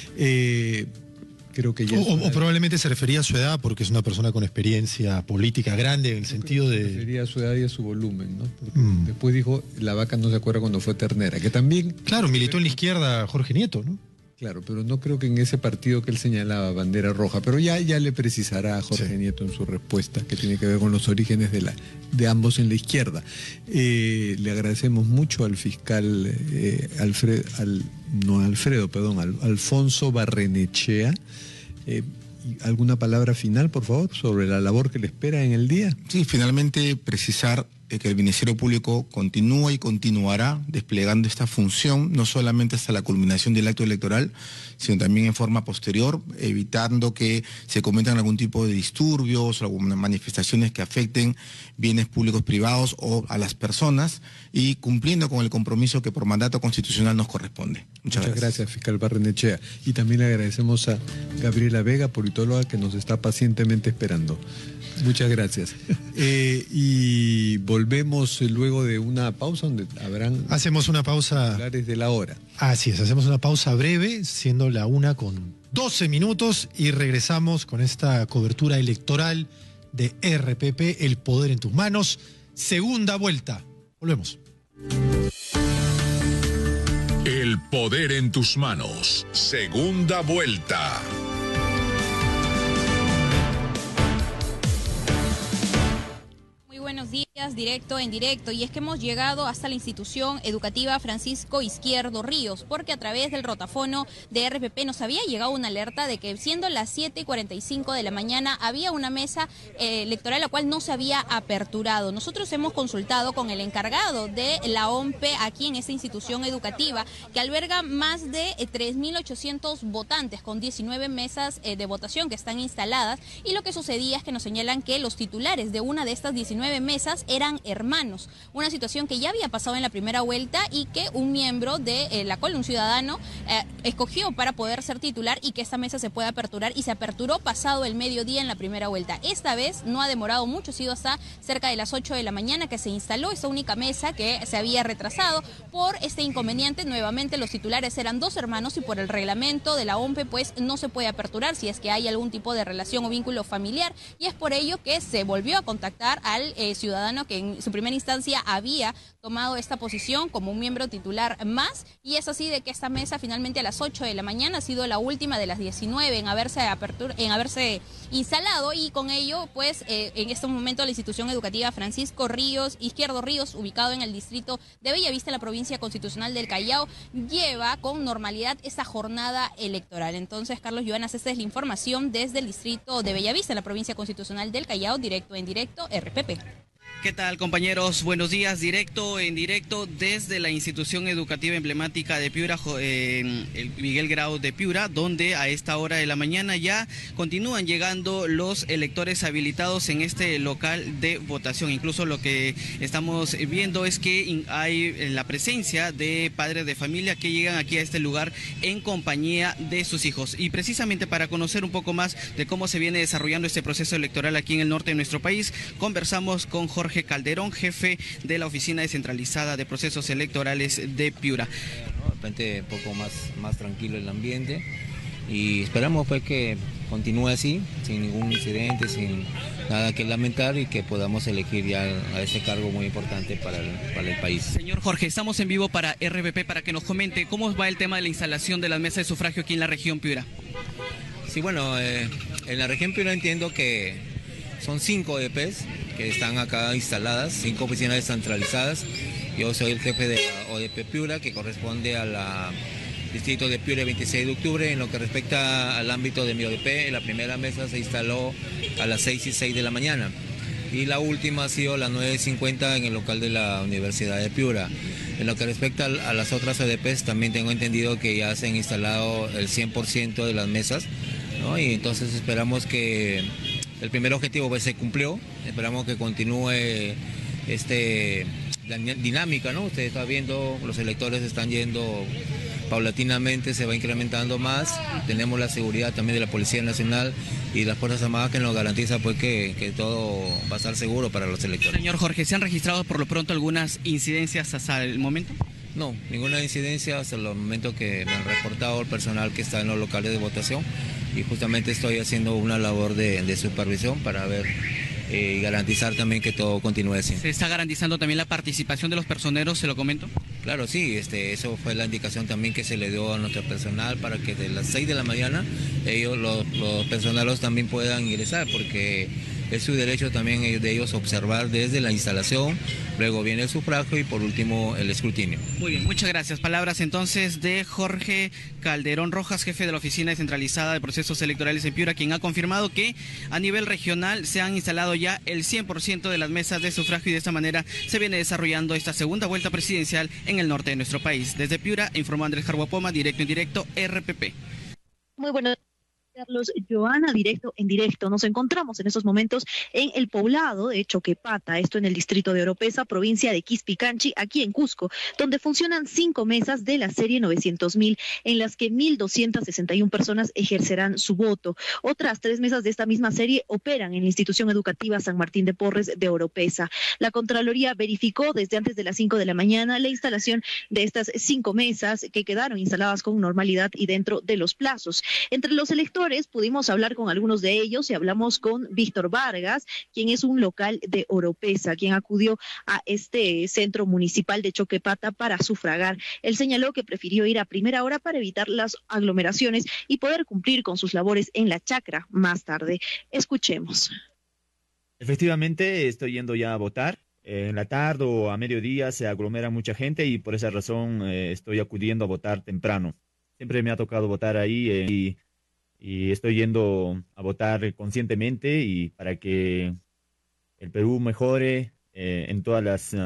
Creo que ya o probablemente se refería a su edad porque es una persona con experiencia política grande en el sentido de... Se refería a su edad y a su volumen, ¿no? Porque después dijo, la vaca no se acuerda cuando fue ternera, que también... Claro, militó en la izquierda Jorge Nieto, ¿no? Claro, pero no creo que en ese partido que él señalaba, bandera roja, pero ya le precisará a Jorge Nieto en su respuesta, que tiene que ver con los orígenes de ambos en la izquierda. Le agradecemos mucho al fiscal Alfonso Barrenechea. ¿Alguna palabra final, por favor, sobre la labor que le espera en el día? Sí, finalmente precisar que el Ministerio Público continúa y continuará desplegando esta función, no solamente hasta la culminación del acto electoral, sino también en forma posterior, evitando que se cometan algún tipo de disturbios o algunas manifestaciones que afecten bienes públicos privados o a las personas, y cumpliendo con el compromiso que por mandato constitucional nos corresponde. Muchas gracias, fiscal Barrenechea. Y también le agradecemos a Gabriela Vega, politóloga, que nos está pacientemente esperando. Muchas gracias. Y volvemos luego de una pausa donde habrán... Hacemos una pausa... de la hora. Así es, hacemos una pausa breve, siendo la 1:12, y regresamos con esta cobertura electoral de RPP, El Poder en tus Manos, segunda vuelta. Volvemos. El Poder en tus Manos, segunda vuelta. Buenos días, directo en directo, y es que hemos llegado hasta la institución educativa Francisco Izquierdo Ríos, porque a través del rotafono de RPP nos había llegado una alerta de que siendo las 7:45 de la mañana había una mesa electoral la cual no se había aperturado. Nosotros hemos consultado con el encargado de la OMPE aquí en esta institución educativa que alberga más de 3.800 votantes con 19 mesas de votación que están instaladas, y lo que sucedía es que nos señalan que los titulares de una de estas 19 mesas era eran hermanos. Una situación que ya había pasado en la primera vuelta y que un miembro de la COL, un ciudadano, escogió para poder ser titular y que esta mesa se pueda aperturar, y se aperturó pasado el mediodía en la primera vuelta. Esta vez no ha demorado mucho, ha sido hasta cerca de las 8 de la mañana que se instaló esta única mesa que se había retrasado por este inconveniente. Nuevamente los titulares eran dos hermanos y por el reglamento de la OMPE pues no se puede aperturar si es que hay algún tipo de relación o vínculo familiar, y es por ello que se volvió a contactar al ciudadano que en su primera instancia había tomado esta posición como un miembro titular más, y es así de que esta mesa finalmente a las 8 de la mañana ha sido la última de las 19 en haberse instalado, y con ello pues en este momento la institución educativa Francisco Izquierdo Ríos, ubicado en el distrito de Bellavista, en la provincia constitucional del Callao, lleva con normalidad esta jornada electoral. Entonces, Carlos Joanas, esta es la información desde el distrito de Bellavista, en la provincia constitucional del Callao, directo en directo, RPP. ¿Qué tal, compañeros? Buenos días, directo en directo desde la institución educativa emblemática de Piura, el Miguel Grau de Piura, donde a esta hora de la mañana ya continúan llegando los electores habilitados en este local de votación. Incluso lo que estamos viendo es que hay la presencia de padres de familia que llegan aquí a este lugar en compañía de sus hijos. Y precisamente para conocer un poco más de cómo se viene desarrollando este proceso electoral aquí en el norte de nuestro país, conversamos con Jorge Calderón, jefe de la Oficina Descentralizada de Procesos Electorales de Piura. De repente un poco más tranquilo el ambiente, y esperamos pues que continúe así, sin ningún incidente, sin nada que lamentar, y que podamos elegir ya a ese cargo muy importante para el país. Señor Jorge, estamos en vivo para RPP para que nos comente cómo va el tema de la instalación de las mesas de sufragio aquí en la región Piura. Sí, bueno, en la región Piura entiendo que son 5 ODPs que están acá instaladas, 5 oficinas descentralizadas. Yo soy el jefe de la ODP Piura, que corresponde al distrito de Piura 26 de octubre. En lo que respecta al ámbito de mi ODP, la primera mesa se instaló a las 6:06 de la mañana. Y la última ha sido a las 9:50 en el local de la Universidad de Piura. En lo que respecta a las otras ODPs, también tengo entendido que ya se han instalado el 100% de las mesas, ¿no? Y entonces esperamos que el primer objetivo pues se cumplió. Esperamos que continúe la dinámica, ¿no? Usted está viendo, los electores están yendo paulatinamente, se va incrementando más. Tenemos la seguridad también de la Policía Nacional y las Fuerzas Armadas, que nos garantiza pues que todo va a estar seguro para los electores. Señor Jorge, ¿se han registrado por lo pronto algunas incidencias hasta el momento? No, ninguna incidencia hasta el momento que me han reportado el personal que está en los locales de votación, y justamente estoy haciendo una labor de supervisión para ver y garantizar también que todo continúe así. ¿Se está garantizando también la participación de los personeros, se lo comento? Claro, sí, eso fue la indicación también que se le dio a nuestro personal, para que de las 6 de la mañana los personeros también puedan ingresar, porque es su derecho también de ellos observar desde la instalación, luego viene el sufragio y por último el escrutinio. Muy bien, muchas gracias. Palabras entonces de Jorge Calderón Rojas, jefe de la Oficina Descentralizada de Procesos Electorales en Piura, quien ha confirmado que a nivel regional se han instalado ya el 100% de las mesas de sufragio, y de esta manera se viene desarrollando esta segunda vuelta presidencial en el norte de nuestro país. Desde Piura informó Andrés Jarhuapoma, directo en directo, RPP. Muy buenos Carlos Joana, directo en directo. Nos encontramos en estos momentos en el poblado de Choquepata, esto en el distrito de Oropesa, provincia de Quispicanchi, aquí en Cusco, donde funcionan 5 mesas de la serie 900.000, en las que 1.261 personas ejercerán su voto. Otras 3 mesas de esta misma serie operan en la institución educativa San Martín de Porres de Oropesa. La Contraloría verificó desde antes de las 5 de la mañana la instalación de estas 5 mesas, que quedaron instaladas con normalidad y dentro de los plazos. Entre los electores pudimos hablar con algunos de ellos, y hablamos con Víctor Vargas, quien es un local de Oropesa, quien acudió a este centro municipal de Choquepata para sufragar. Él señaló que prefirió ir a primera hora para evitar las aglomeraciones y poder cumplir con sus labores en la chacra más tarde. Escuchemos. Efectivamente, estoy yendo ya a votar. En la tarde o a mediodía se aglomera mucha gente, y por esa razón estoy acudiendo a votar temprano. Siempre me ha tocado votar ahí y estoy yendo a votar conscientemente, y para que el Perú mejore en todas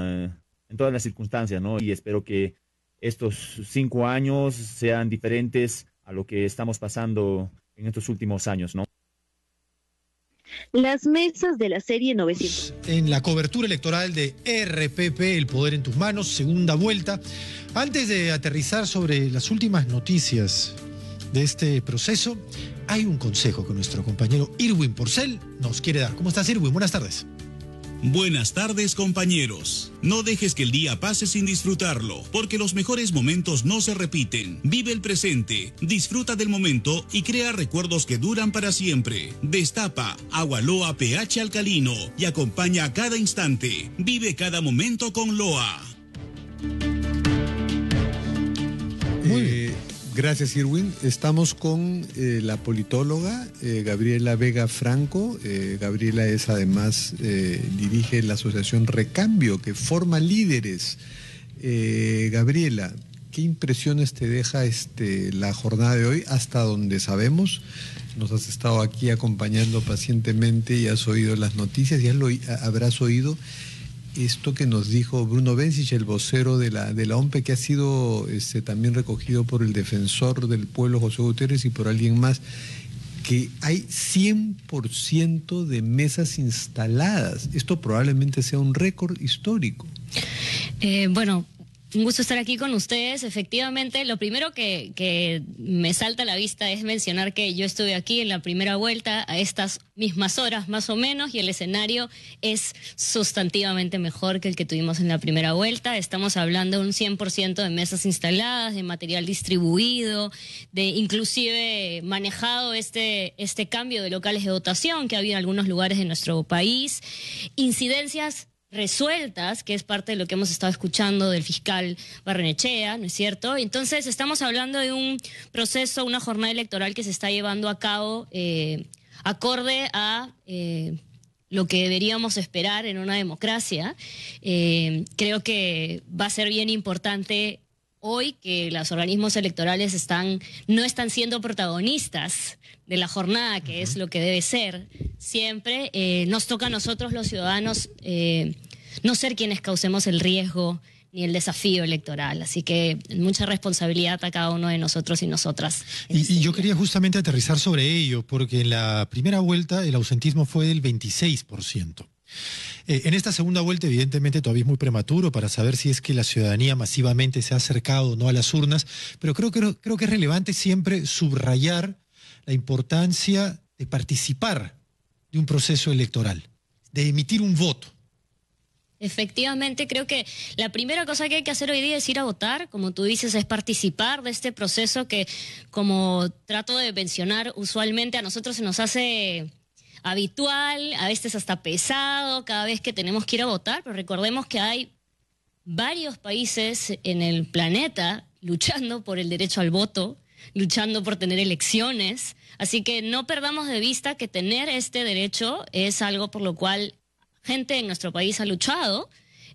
las circunstancias, ¿no? Y espero que estos 5 años sean diferentes a lo que estamos pasando en estos últimos años, ¿no? las mesas de la serie 900. En la cobertura electoral de RPP, El Poder en tus Manos, segunda vuelta. Antes de aterrizar sobre las últimas noticias de este proceso, hay un consejo que nuestro compañero Irwin Porcel nos quiere dar. ¿Cómo estás, Irwin? Buenas tardes. Buenas tardes, compañeros. No dejes que el día pase sin disfrutarlo, porque los mejores momentos no se repiten. Vive el presente, disfruta del momento y crea recuerdos que duran para siempre. Destapa agua Loa pH alcalino y acompaña a cada instante. Vive cada momento con Loa. Gracias, Irwin. Estamos con la politóloga Gabriela Vega Franco. Gabriela es además, dirige la asociación Recambio, que forma líderes. Gabriela, ¿qué impresiones te deja la jornada de hoy? Hasta donde sabemos, nos has estado aquí acompañando pacientemente y has oído las noticias y habrás oído esto que nos dijo Bruno Bencich, el vocero de la OMPE, que ha sido también recogido por el defensor del pueblo José Gutiérrez y por alguien más, que hay 100% de mesas instaladas. Esto probablemente sea un récord histórico. Bueno, un gusto estar aquí con ustedes. Efectivamente, lo primero que me salta a la vista es mencionar que yo estuve aquí en la primera vuelta a estas mismas horas más o menos y el escenario es sustantivamente mejor que el que tuvimos en la primera vuelta. Estamos hablando de un 100% de mesas instaladas, de material distribuido, de inclusive manejado este cambio de locales de votación que había en algunos lugares de nuestro país, incidencias resueltas, que es parte de lo que hemos estado escuchando del fiscal Barrenechea, ¿no es cierto? Entonces estamos hablando de un proceso, una jornada electoral que se está llevando a cabo acorde a lo que deberíamos esperar en una democracia. Creo que va a ser bien importante hoy que los organismos electorales no están siendo protagonistas de la jornada, que es lo que debe ser siempre. Nos toca a nosotros los ciudadanos no ser quienes causemos el riesgo ni el desafío electoral. Así que mucha responsabilidad a cada uno de nosotros y nosotras. Y yo quería justamente aterrizar sobre ello, porque en la primera vuelta el ausentismo fue del 26%. En esta segunda vuelta, evidentemente, todavía es muy prematuro para saber si es que la ciudadanía masivamente se ha acercado o no a las urnas, pero creo que es relevante siempre subrayar la importancia de participar de un proceso electoral, de emitir un voto. Efectivamente, creo que la primera cosa que hay que hacer hoy día es ir a votar, como tú dices, es participar de este proceso que, como trato de mencionar usualmente, a nosotros se nos hace habitual, a veces hasta pesado, cada vez que tenemos que ir a votar, pero recordemos que hay varios países en el planeta luchando por el derecho al voto, luchando por tener elecciones, así que no perdamos de vista que tener este derecho es algo por lo cual gente en nuestro país ha luchado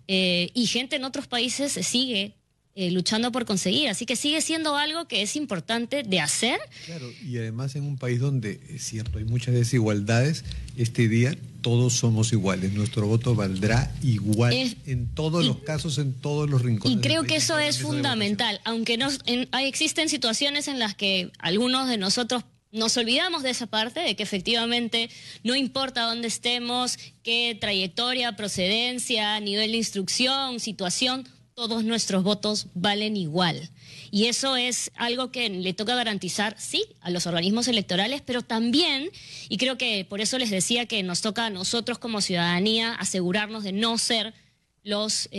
y gente en otros países sigue luchando por conseguir, así que sigue siendo algo que es importante de hacer. Claro, y además en un país donde, es cierto, hay muchas desigualdades, este día todos somos iguales, nuestro voto valdrá igual en todos los casos, en todos los rincones. Y creo que eso es fundamental, aunque existen situaciones en las que algunos de nosotros nos olvidamos de esa parte, de que efectivamente no importa dónde estemos, qué trayectoria, procedencia, nivel de instrucción, situación, todos nuestros votos valen igual. Y eso es algo que le toca garantizar, sí, a los organismos electorales, pero también, y creo que por eso les decía que nos toca a nosotros como ciudadanía asegurarnos de no ser los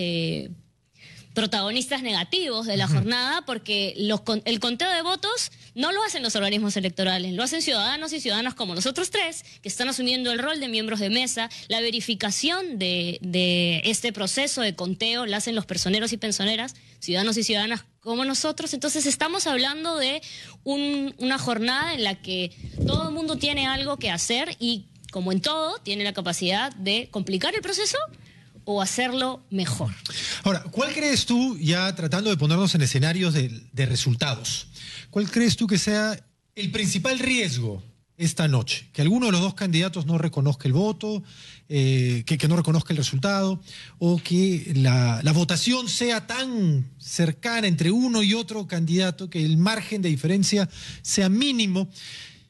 protagonistas negativos de la jornada, porque el conteo de votos no lo hacen los organismos electorales, lo hacen ciudadanos y ciudadanas como nosotros tres, que están asumiendo el rol de miembros de mesa. La verificación de este proceso de conteo la hacen los personeros y personeras, ciudadanos y ciudadanas como nosotros. Entonces estamos hablando de una jornada en la que todo el mundo tiene algo que hacer y, como en todo, tiene la capacidad de complicar el proceso o hacerlo mejor. Ahora, ¿cuál crees tú, ya tratando de ponernos en escenarios de resultados, cuál crees tú que sea el principal riesgo esta noche? Que alguno de los dos candidatos no reconozca el voto, que no reconozca el resultado, o que la votación sea tan cercana entre uno y otro candidato que el margen de diferencia sea mínimo.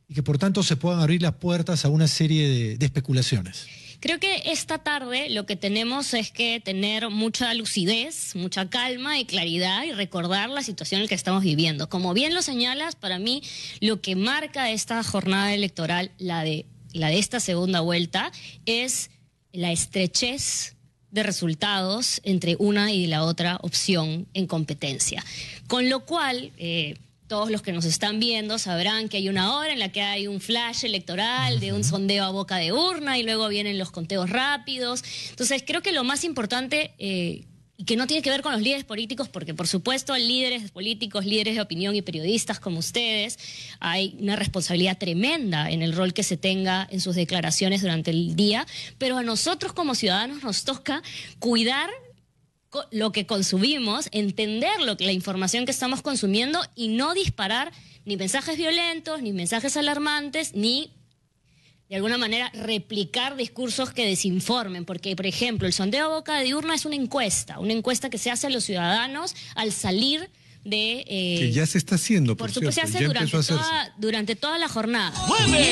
y que por tanto se puedan abrir las puertas a una serie de especulaciones. Creo que esta tarde lo que tenemos es que tener mucha lucidez, mucha calma y claridad y recordar la situación en la que estamos viviendo. Como bien lo señalas, para mí lo que marca esta jornada electoral, la de esta segunda vuelta, es la estrechez de resultados entre una y la otra opción en competencia. Con lo cual, todos los que nos están viendo sabrán que hay una hora en la que hay un flash electoral de un sondeo a boca de urna y luego vienen los conteos rápidos. Entonces, creo que lo más importante, y que no tiene que ver con los líderes políticos, porque por supuesto líderes políticos, líderes de opinión y periodistas como ustedes, hay una responsabilidad tremenda en el rol que se tenga en sus declaraciones durante el día, pero a nosotros como ciudadanos nos toca cuidar lo que consumimos, entender la información que estamos consumiendo y no disparar ni mensajes violentos, ni mensajes alarmantes, ni de alguna manera replicar discursos que desinformen, porque por ejemplo el sondeo a boca de urna es una encuesta que se hace a los ciudadanos al salir de... que ya se está haciendo, por supuesto, se hace durante toda la jornada.